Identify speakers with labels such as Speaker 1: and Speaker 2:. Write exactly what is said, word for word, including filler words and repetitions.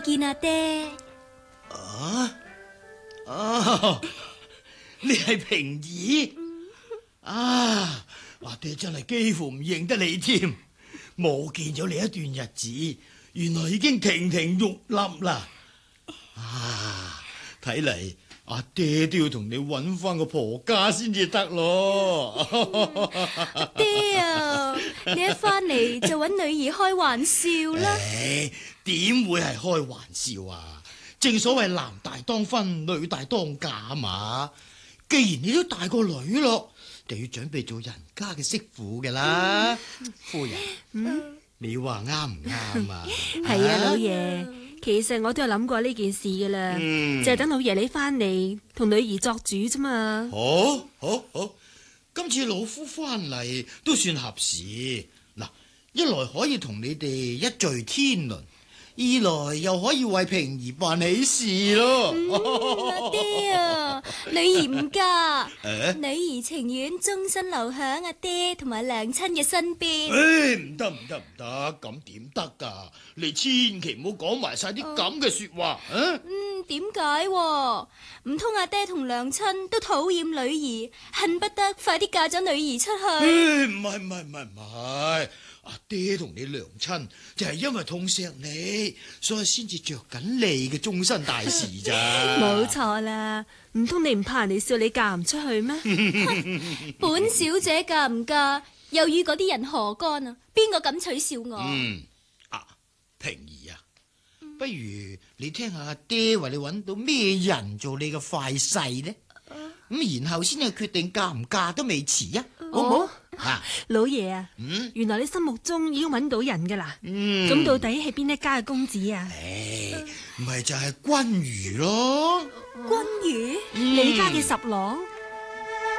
Speaker 1: 見阿爹。
Speaker 2: 啊啊！你係平兒啊！阿爹真係幾乎唔認得你添，冇見咗你一段日子，原來已經亭亭玉立啦！啊，睇嚟阿爹都要同你搵翻個婆家先至得咯。
Speaker 1: 阿爹啊，你一翻嚟就搵女兒開玩笑啦。
Speaker 2: 誒，點會係開玩笑啊？正所謂男大當婚，女大當嫁啊嘛。既然你都大個女咯，就要準備做人家嘅媳婦㗎啦。夫人，嗯，你話啱唔啱啊？
Speaker 3: 係啊，老爺，其實我都有諗過呢件事㗎啦，
Speaker 2: 嗯，
Speaker 3: 就係等老爺你翻嚟同女兒作主啫嘛。
Speaker 2: 好，好，好，今次老夫翻嚟都算合時。嗱，一來可以同你哋一聚天倫，二來又可以為平兒辦喜事咯。
Speaker 1: 嗯、阿爹啊，女兒唔嫁，
Speaker 2: 誒
Speaker 1: 女兒情願終身留響阿爹同埋娘親嘅身邊。
Speaker 2: 誒，唔得唔得唔得，咁點得噶？你千祈唔好講埋晒啲咁嘅說話啊！
Speaker 1: 嗯，點解？唔通阿爹同娘親都討厭女兒，恨不得快啲嫁咗女兒出去？
Speaker 2: 誒，唔係唔係唔係唔係，阿爹同你娘親就係因為痛錫你，所以先至着緊你嘅終身大事咋。
Speaker 3: 冇錯啦，唔通你唔怕人哋笑你嫁唔出去咩？
Speaker 1: 本小姐嫁唔嫁，又與嗰啲人何干啊？邊個敢取笑我？
Speaker 2: 嗯，啊，平兒啊，不如你聽下阿爹為你揾到咩人做你嘅快婿呢？咁然後先係決定嫁唔嫁都未遲啊，好唔好？啊，
Speaker 3: 老爺啊，
Speaker 2: 嗯，
Speaker 3: 原來你心目中已經揾到人噶啦。
Speaker 2: 嗯，
Speaker 3: 咁到底係邊一家嘅公子啊？
Speaker 2: 誒，咪就係君如咯。
Speaker 1: 君如，
Speaker 3: 你家嘅十郎。